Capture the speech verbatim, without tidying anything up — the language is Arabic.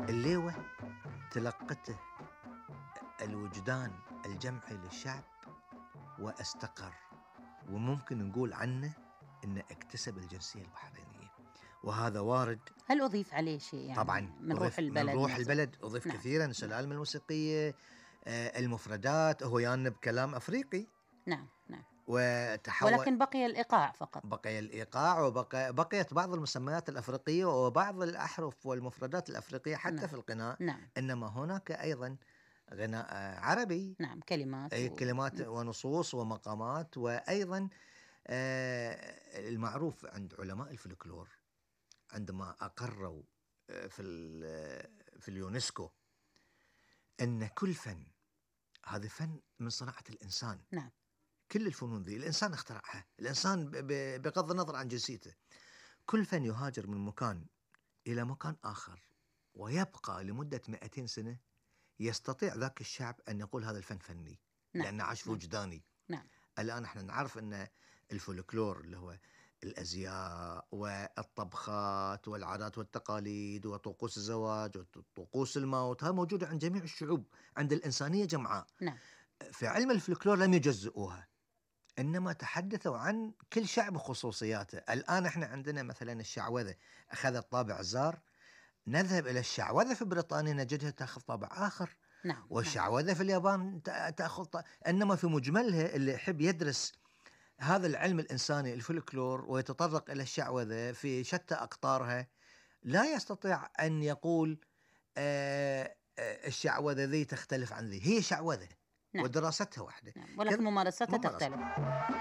الليوة تلقته الوجدان الجمعي للشعب واستقر، وممكن نقول عنه إنه اكتسب الجنسية البحرينية، وهذا وارد. هل أضيف عليه شيء يعني طبعا من روح أضيف البلد؟ من روح مثلا. البلد أضيف نعم. كثيرا، السلالم الموسيقية، آه، المفردات، هو يانب كلام أفريقي. نعم نعم. وتحول، ولكن بقي الإيقاع فقط. بقي الإيقاع، وبقى بقيت بعض المسميات الأفريقية وبعض الأحرف والمفردات الأفريقية حتى نعم في الغناء. نعم إنما هناك أيضا غناء عربي، نعم. كلمات أي و... كلمات ونصوص ومقامات. وأيضا آه، المعروف عند علماء الفلكلور عندما أقروا آه، في ال- في اليونسكو أن كل فن، هذا فن من صناعة الإنسان. نعم كل الفنون ذي الإنسان اخترعها، الإنسان ب- ب- بغض النظر عن جنسيته. كل فن يهاجر من مكان إلى مكان آخر ويبقى لمدة مئتين سنة، يستطيع ذاك الشعب أن يقول هذا الفن فني، نعم لأنه عاش في نعم وجداني. نعم الآن احنا نعرف أن الفولكلور اللي هو الأزياء والطبخات والعادات والتقاليد وطقوس الزواج وطقوس الموت، ها موجودة عند جميع الشعوب، عند الإنسانية جمعاء. نعم في علم الفلكلور لم يجزئوها، إنما تحدثوا عن كل شعب وخصوصياته. الآن احنا عندنا مثلا الشعوذة أخذت طابع زار، نذهب إلى الشعوذة في بريطانيا نجدها تأخذ طابع آخر، نعم نعم والشعوذة في اليابان تأخذ طابع. إنما في مجملها اللي يحب يدرس هذا العلم الإنساني الفلكلور ويتطرق إلى الشعوذة في شتى أقطارها، لا يستطيع أن يقول آه آه الشعوذة ذي تختلف عن ذي، هي شعوذة نعم ودراستها واحدة. نعم. ولكن كذا ممارستها ممارسة. تختلف.